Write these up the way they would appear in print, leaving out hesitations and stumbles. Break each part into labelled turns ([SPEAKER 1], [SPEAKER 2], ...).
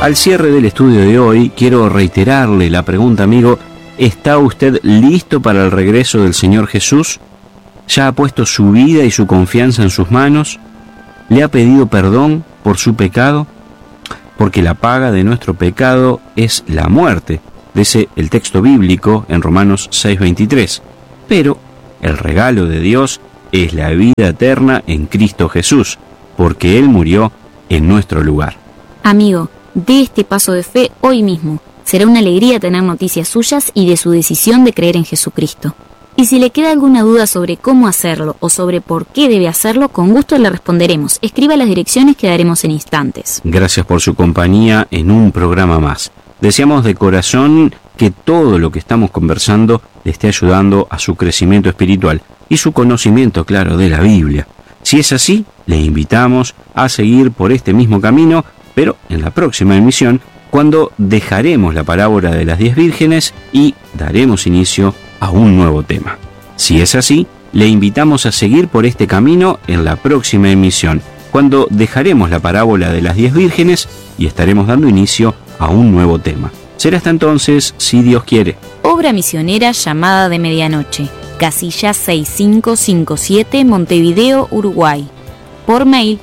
[SPEAKER 1] Al cierre del estudio de hoy, quiero reiterarle la pregunta, amigo: ¿está usted listo para el regreso del Señor Jesús? ¿Ya ha puesto su vida y su confianza en sus manos? ¿Le ha pedido perdón por su pecado? Porque la paga de nuestro pecado es la muerte, dice el texto bíblico en Romanos 6:23. Pero el regalo de Dios es la vida eterna en Cristo Jesús, porque Él murió en nuestro lugar.
[SPEAKER 2] Amigo, dé este paso de fe hoy mismo. Será una alegría tener noticias suyas y de su decisión de creer en Jesucristo. Y si le queda alguna duda sobre cómo hacerlo o sobre por qué debe hacerlo, con gusto le responderemos. Escriba las direcciones que daremos en instantes.
[SPEAKER 1] Gracias por su compañía en un programa más. Deseamos de corazón que todo lo que estamos conversando le esté ayudando a su crecimiento espiritual y su conocimiento, claro, de la Biblia. Si es así, le invitamos a seguir por este mismo camino, pero en la próxima emisión, cuando dejaremos la parábola de las 10 vírgenes y daremos inicio a un nuevo tema. Si es así, le invitamos a seguir por este camino en la próxima emisión, cuando dejaremos la parábola de las 10 vírgenes y estaremos dando inicio a un nuevo tema. Será hasta entonces, si Dios quiere.
[SPEAKER 2] Obra misionera Llamada de Medianoche, casilla 6557, Montevideo, Uruguay. Por mail,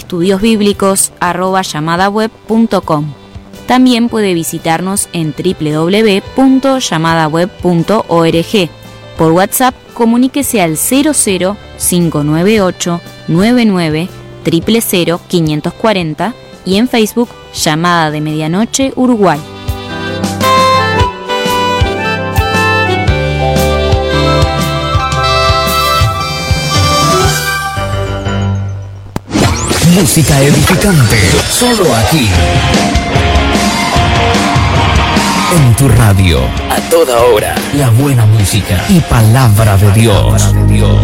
[SPEAKER 2] estudiosbiblicos@llamadaweb.com. También puede visitarnos en www.llamadaweb.org. Por WhatsApp, comuníquese al 00598 99 000 540 y en Facebook, Llamada de Medianoche, Uruguay.
[SPEAKER 3] Música edificante, solo aquí. En tu radio, a toda hora, la buena música y palabra de Dios.